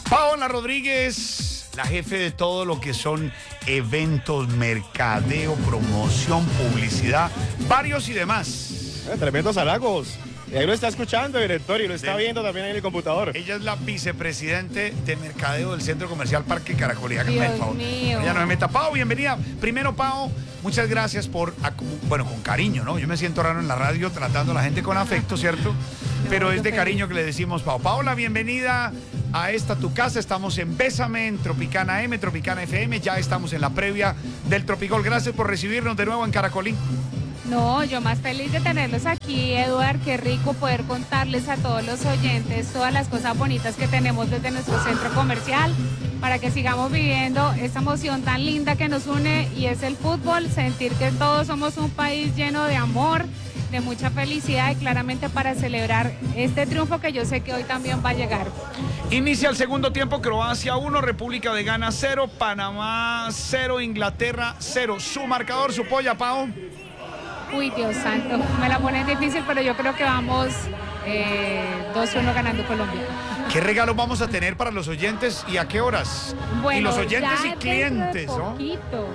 Paola Rodríguez, la jefe de todo lo que son eventos, mercadeo, promoción, publicidad, varios y demás. Tremendos halagos. Y ahí lo está escuchando, director, y lo está viendo también ahí en el computador. Ella es la vicepresidente de mercadeo del Centro Comercial Parque Caracolí. Dios mío. Ella no me meta. Pao, bienvenida. Primero, Pao, muchas gracias por, bueno, con cariño, ¿no? Yo me siento raro en la radio tratando a la gente con afecto, ¿cierto? Pero es de cariño que le decimos, Pao. Paola, bienvenida a esta tu casa. Estamos en Bésame, en Tropicana M, Tropicana FM. Ya estamos en la previa del Tropicol. Gracias por recibirnos de nuevo en Caracolí. No, yo más feliz de tenerlos aquí, Eduard. Qué rico poder contarles a todos los oyentes todas las cosas bonitas que tenemos desde nuestro centro comercial para que sigamos viviendo esta emoción tan linda que nos une y es el fútbol, sentir que todos somos un país lleno de amor, de mucha felicidad y claramente para celebrar este triunfo que yo sé que hoy también va a llegar. Inicia el segundo tiempo, Croacia 1, República de Ghana 0, Panamá 0, Inglaterra 0. Su marcador, su polla, Pao. Uy, Dios santo, me la pones difícil, pero yo creo que vamos 2-1 ganando Colombia. ¿Qué regalos vamos a tener para los oyentes y a qué horas? Bueno, y los oyentes ya y clientes, dentro de ¿no?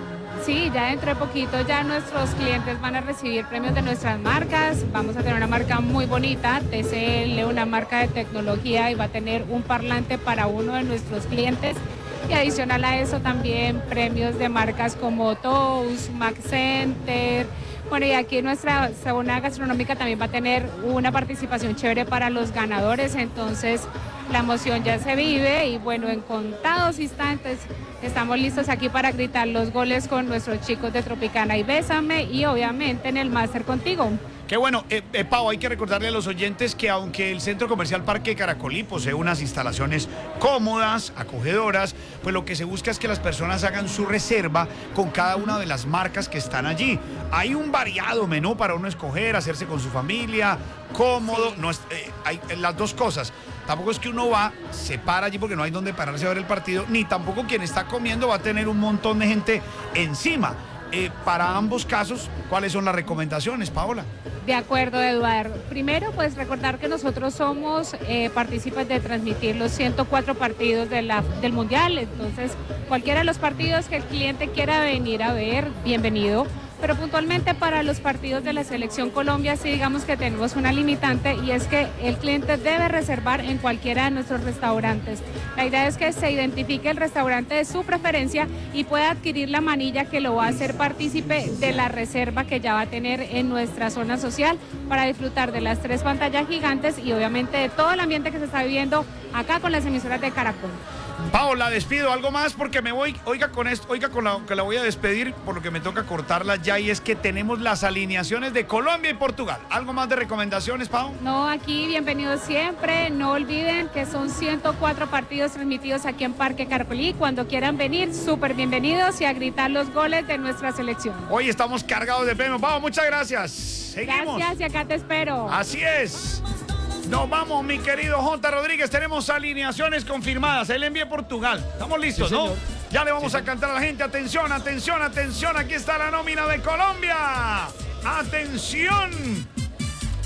Sí, ya dentro de poquito ya nuestros clientes van a recibir premios de nuestras marcas. Vamos a tener una marca muy bonita, TCL, una marca de tecnología y va a tener un parlante para uno de nuestros clientes. Y adicional a eso también premios de marcas como Toast, Mac Center. Bueno, y aquí nuestra zona gastronómica también va a tener una participación chévere para los ganadores, entonces la emoción ya se vive y bueno, en contados instantes estamos listos aquí para gritar los goles con nuestros chicos de Tropicana y Bésame y obviamente en el Máster contigo. Qué bueno, Pau, hay que recordarle a los oyentes que aunque el Centro Comercial Parque Caracolí posee unas instalaciones cómodas, acogedoras, pues lo que se busca es que las personas hagan su reserva con cada una de las marcas que están allí. Hay un variado menú para uno escoger, hacerse con su familia, cómodo, sí. No es, hay las dos cosas. Tampoco es que uno va, se para allí porque no hay donde pararse a ver el partido, ni tampoco quien está comiendo va a tener un montón de gente encima. Para ambos casos, ¿cuáles son las recomendaciones, Paola? De acuerdo, Eduardo. Primero, pues recordar que nosotros somos partícipes de transmitir los 104 partidos del Mundial. Entonces, cualquiera de los partidos que el cliente quiera venir a ver, bienvenido. Pero puntualmente para los partidos de la Selección Colombia sí digamos que tenemos una limitante y es que el cliente debe reservar en cualquiera de nuestros restaurantes. La idea es que se identifique el restaurante de su preferencia y pueda adquirir la manilla que lo va a hacer partícipe de la reserva que ya va a tener en nuestra zona social para disfrutar de las 3 pantallas gigantes y obviamente de todo el ambiente que se está viviendo acá con las emisoras de Caracol. Paola, despido algo más porque me voy, oiga con esto, oiga con la que la voy a despedir por lo que me toca cortarla ya y es que tenemos las alineaciones de Colombia y Portugal. ¿Algo más de recomendaciones, Pau? No, aquí bienvenidos siempre, no olviden que son 104 partidos transmitidos aquí en Parque Caracolí. Cuando quieran venir, súper bienvenidos y a gritar los goles de nuestra selección. Hoy estamos cargados de premios. Pau, muchas gracias. Seguimos. Gracias y acá te espero. Así es. Nos vamos, mi querido J. Rodríguez. Tenemos alineaciones confirmadas. Él envía Portugal. Estamos listos, sí, ¿no? Ya le vamos a cantar a la gente. Atención, atención, atención. Aquí está la nómina de Colombia. Atención.